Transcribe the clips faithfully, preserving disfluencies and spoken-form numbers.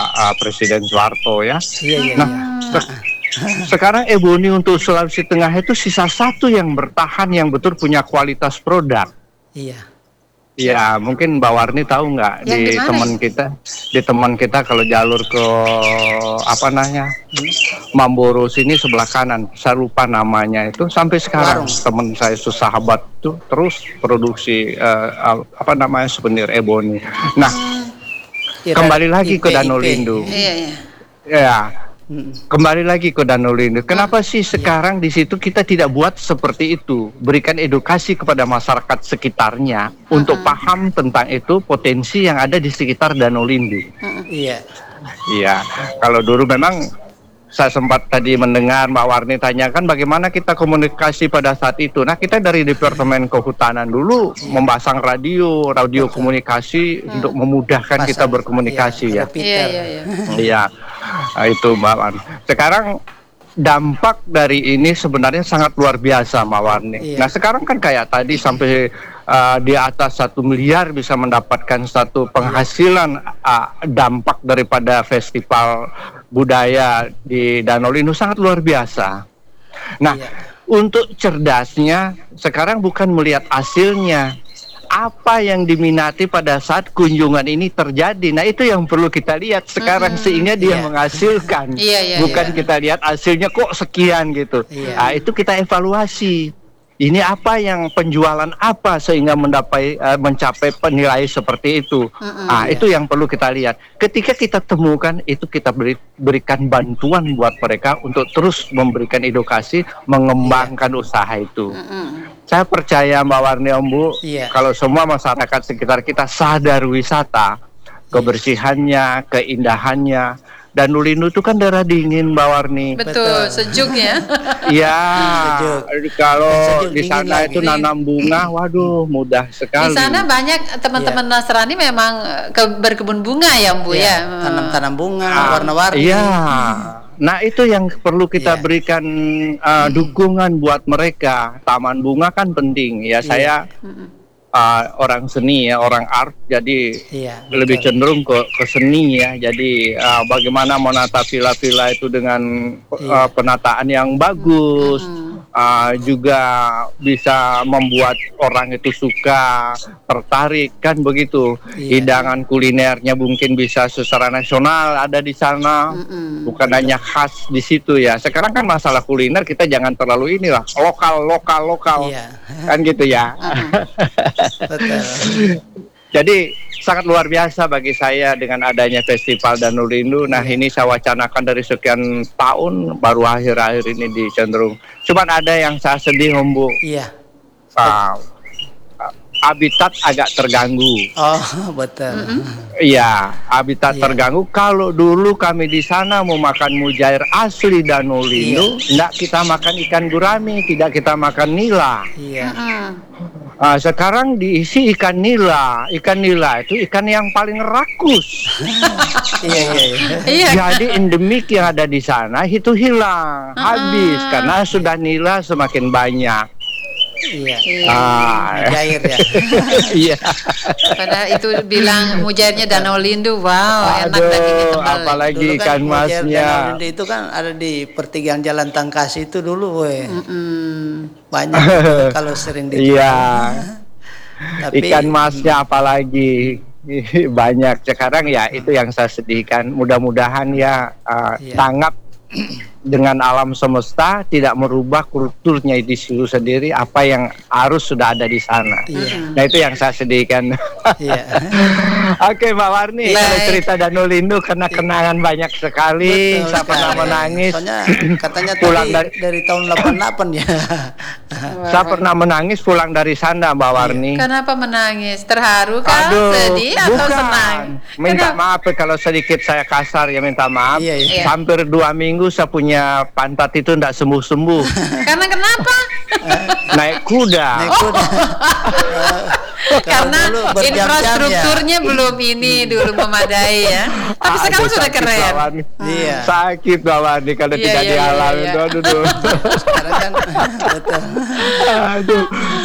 uh, Presiden Soeharto ya. Iya, iya, Nah, iya. se- sekarang eboni untuk Sulawesi Tengah itu sisa satu yang bertahan yang betul punya kualitas produk. Iya. Ya, mungkin Mbak Warni tahu nggak Yang di di mana teman ya? kita, di teman kita kalau jalur ke apa namanya Mamboro sini sebelah kanan, saya lupa namanya itu sampai sekarang Warung. teman saya sesahabat tuh terus produksi eh, apa namanya souvenir eboni. Nah, Iya, kembali lagi ke I P, Danau I P. Lindu. Iya, iya. Ya, Mm. kembali lagi ke Danau Lindu. Kenapa sih sekarang di situ kita tidak buat seperti itu? Berikan edukasi kepada masyarakat sekitarnya untuk paham tentang itu potensi yang ada di sekitar Danau Lindu. Iya. Iya, kalau dulu memang saya sempat tadi mendengar Mbak Warni tanyakan bagaimana kita komunikasi pada saat itu. Nah, kita dari Departemen Kehutanan dulu memasang radio, radio komunikasi untuk memudahkan kita Pasang, berkomunikasi iya, ya. ada Iya, Peter. iya, iya. Iya, nah, itu Mbak Warni. Sekarang dampak dari ini sebenarnya sangat luar biasa Mbak Warni. Iya. Nah sekarang kan kayak tadi sampai uh, di atas satu miliar bisa mendapatkan satu penghasilan uh, dampak daripada festival budaya di Danau Lindu sangat luar biasa. Nah Iya. untuk cerdasnya sekarang bukan melihat hasilnya, apa yang diminati pada saat kunjungan ini terjadi. Nah itu yang perlu kita lihat sekarang sehingga dia Iya. menghasilkan, Iya, iya, bukan iya. kita lihat hasilnya kok sekian gitu. Iya. Nah itu kita evaluasi. Ini apa yang penjualan apa sehingga mendapai eh, mencapai penilai seperti itu. Ah Iya. itu yang perlu kita lihat. Ketika kita temukan itu kita beri, berikan bantuan buat mereka untuk terus memberikan edukasi, mengembangkan usaha itu. Saya percaya Mbak Warni Om Bu, Iya. kalau semua masyarakat sekitar kita sadar wisata, kebersihannya, keindahannya. Danau Lindu itu kan daerah dingin Mbak Warni. Betul, Betul. sejuk ya. Iya, Sejuk. kalau Sejuk, di dingin sana lagi. itu nanam bunga, waduh mudah sekali. Di sana banyak teman-teman Nasrani memang eh, ke, berkebun bunga ya, Bu Iya, ya. tanam-tanam bunga Ah, warna-warni. Iya. Nah itu yang perlu kita Iya. berikan uh, dukungan buat mereka. Taman bunga kan penting ya. Iya. Saya uh, orang seni ya, orang art, jadi Iya, lebih betul. cenderung ke, ke seni ya. Jadi uh, bagaimana menata villa-villa itu dengan uh, Iya. penataan yang bagus. Uh, juga bisa membuat orang itu suka, tertarik kan begitu. Iya. Hidangan kulinernya mungkin bisa secara nasional ada di sana, bukan hanya khas di situ ya. Sekarang kan masalah kuliner kita jangan terlalu inilah lokal lokal lokal Iya. kan gitu ya. Betul. Jadi sangat luar biasa bagi saya dengan adanya Festival Danau Lindu. Nah ini saya wacanakan dari sekian tahun, baru akhir-akhir ini di cenderung. Cuman ada yang saya sedih Om Bu, Iya. uh, habitat agak terganggu. Oh, betul. Iya, habitat Iya. terganggu. Kalau dulu kami di sana mau makan mujair asli Danau Lindu, enggak kita makan ikan gurami, tidak kita makan nila. Iya. Ah, sekarang diisi ikan nila. Ikan nila itu ikan yang paling rakus. Iya, iya, iya. Iya. Jadi endemik yang ada di sana itu hilang, habis karena sudah nila semakin banyak. Iya. Ah, Mujair ya. iya. Padahal itu bilang mujairnya Danau Lindu, wow, enak Aduh, dagingnya tebal. apalagi Dulu ikan mujair masnya. Danau Lindu itu kan ada di pertigaan Jalan Tangkas itu dulu, weh. Banyak itu kalau sering dijual. Iya. Tapi Ikan masnya apalagi banyak sekarang ya, itu yang saya sedihkan. Mudah-mudahan ya uh, Iya. tanggap dengan alam semesta, tidak merubah kulturnya di situ sendiri apa yang harus sudah ada di sana. Iya. Nah itu yang saya sedihkan. Iya. Oke Mbak Warni, Baik. kalau cerita Danau Lindu karena kenangan banyak sekali. Betul Saya pernah sekali. menangis. Soalnya katanya Pulang tadi dari, dari tahun delapan puluh delapan ya. saya pernah menangis pulang dari sana Mbak Warni. Kenapa menangis? Terharu kah? Aduh, Sedih atau bukan. senang? Minta Kenapa? maaf ya kalau sedikit saya kasar ya, minta maaf. Iya, iya. Hampir dua minggu saya punya pantat itu tidak sembuh-sembuh. Karena kenapa? Naik kuda. Naik kuda. Karena dulu berjam-jam infrastrukturnya belum ini dulu memadai ya. Tapi sekarang Aduh, sudah sakit, Mbak keren. Warni. Iya. Sakit Mbak Warni kalau Iya, tidak iya, dialami. iya, iya. Aduh, aduh. Sekarang kan betul. Aduh.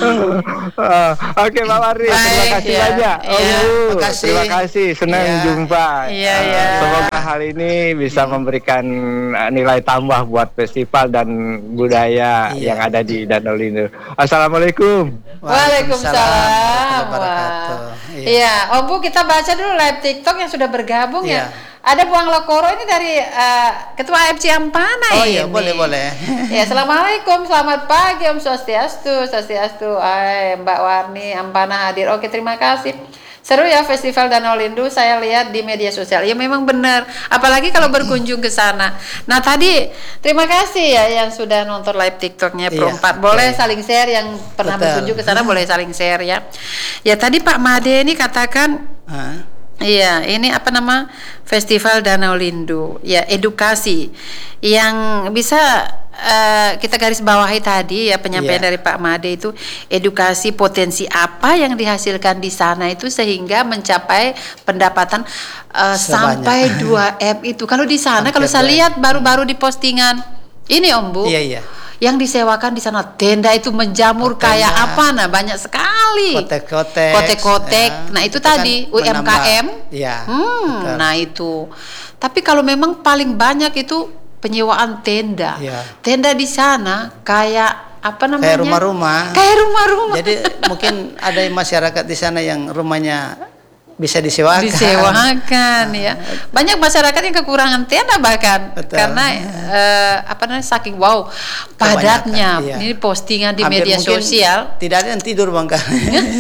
Ah, Oke Mbak Warni, terima Baik, kasih ya. banyak. Iya. Oh, Makasih. terima kasih, senang Iya. jumpa. Iya, Ah, iya. Semoga hal ini bisa memberikan uh, nilai tambah buat festival dan budaya Iya. yang ada di Danau Lindu. Assalamualaikum. Waalaikumsalam. warahmatullahi wabarakatuh. Wah. Iya. Iya, Om Bu, kita baca dulu live TikTok yang sudah bergabung Iya. ya. Ada Buang Lokoro ini dari uh, Ketua F C Ampana Oh ini. iya, boleh boleh. Ya, assalamualaikum, selamat pagi Om Swastiastu, Swastiastu, ay, Mbak Warni, Ampana hadir. Oke, terima kasih. Seru ya Festival Danau Lindu, saya lihat di media sosial. Ya memang benar, apalagi kalau berkunjung ke sana. Nah tadi terima kasih ya yang sudah nonton live TikToknya Pro Iya, empat. Boleh iya. saling share yang pernah Betul. berkunjung ke sana, boleh saling share ya. Ya tadi Pak Made ini katakan, Hah? iya, ini apa nama Festival Danau Lindu? Ya, edukasi yang bisa uh, kita garis bawahi tadi ya penyampaian Iya. dari Pak Made itu edukasi potensi apa yang dihasilkan di sana itu sehingga mencapai pendapatan uh, Sebanyak. sampai dua M itu. Kalau di sana Hampir kalau saya dua M. lihat baru-baru di postingan ini Om Bu. Iya iya. Yang disewakan di sana tenda itu menjamur Tenda. kayak apa nah banyak sekali. Kotek-kotek. Kotek-kotek. ya. Nah, itu, kan tadi U M K M. menambah- Iya. Hmm, betul. nah itu. Tapi kalau memang paling banyak itu penyewaan tenda. Iya. Tenda di sana kayak apa namanya? Kayak rumah-rumah. Kayak rumah-rumah. Jadi mungkin ada masyarakat di sana yang rumahnya bisa disewakan. Disewakan ya. Banyak masyarakat yang kekurangan tenda bahkan Betul. karena eh, apa namanya saking wow padatnya. Kebanyakan, iya. Ini postingan di Hampir media mungkin sosial. Tidak ada yang tidur Bang Kar.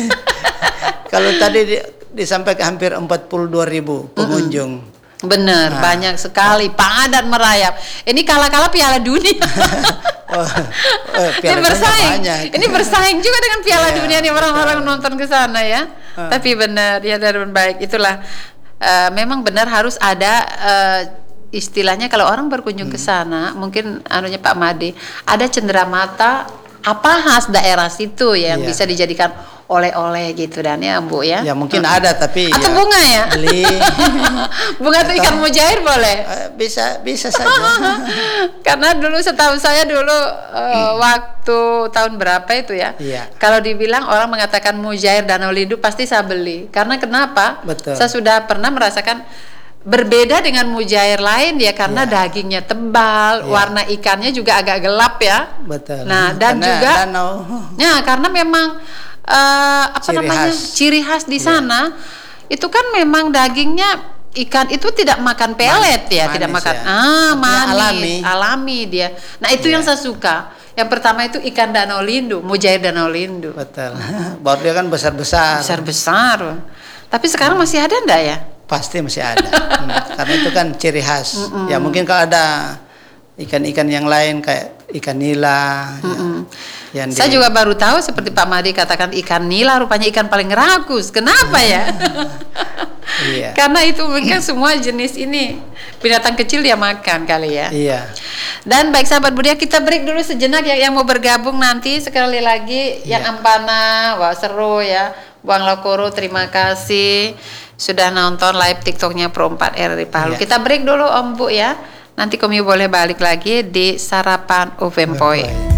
Kalau tadi di, disampaikan hampir empat puluh dua ribu pengunjung. Bener, Nah. banyak sekali, padat merayap. Ini kala-kala Piala Dunia. Oh, oh, Ini Piala Dunia bersaing. banyak. Ini bersaing juga dengan Piala Iya, Dunia nih orang-orang betul. nonton ke sana ya. Ah. Tapi benar, ya dan baik. Itulah eh, memang benar harus ada eh, istilahnya kalau orang berkunjung ke Hmm. sana, mungkin anunya Pak Made, ada cenderamata apa khas daerah situ ya yang Iya. bisa dijadikan oleh-oleh gitu dan ya Bu ya. Ya mungkin Hmm. ada tapi Atau ya, bunga ya? beli Bunga atau ikan Atau- mujair boleh? eh, bisa bisa saja. Karena dulu setahu saya dulu eh, waktu tahun berapa itu ya. Iya. Kalau dibilang orang mengatakan mujair Danau Lindu pasti saya beli. Karena kenapa? Betul. Saya sudah pernah merasakan berbeda dengan mujair lain ya karena Iya. dagingnya tebal, Iya. warna ikannya juga agak gelap ya. Betul. Nah, dan Karena juga danau. ya karena memang eh, apa Ciri namanya? khas. Ciri khas di Iya. sana itu kan memang dagingnya ikan itu tidak makan pelet ya, manis tidak makan ya. ah Artinya manis, alami. alami dia. Nah, itu Iya. yang saya suka. Yang pertama itu ikan Danau Lindu, mujair Danau Lindu. Betul. Baru dia kan besar-besar. Besar-besar. Tapi sekarang masih ada enggak ya? Pasti masih ada. Hmm, karena itu kan ciri khas. Ya mungkin kalau ada ikan-ikan yang lain kayak ikan nila. Ya, yang Saya di- juga baru tahu seperti Pak Made katakan ikan nila rupanya ikan paling rakus. Kenapa ya? Iya. Karena itu mungkin semua jenis ini binatang kecil dia makan kali ya. Iya. Dan baik sahabat budaya kita break dulu sejenak ya yang mau bergabung nanti sekali lagi yang Iya. Ampana, wah seru ya. Buang Lokoro terima kasih sudah nonton live TikToknya Pro empat R di Palu. Iya. Kita break dulu Om Bu ya. Nanti kami boleh balik lagi di Sarapan Open Point.